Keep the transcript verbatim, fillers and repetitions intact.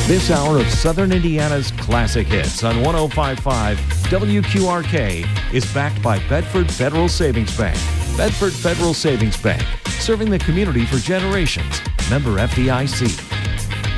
This hour of Southern Indiana's classic hits on one oh five point five W Q R K is backed by Bedford Federal Savings Bank. Bedford Federal Savings Bank, serving the community for generations. Member F D I C.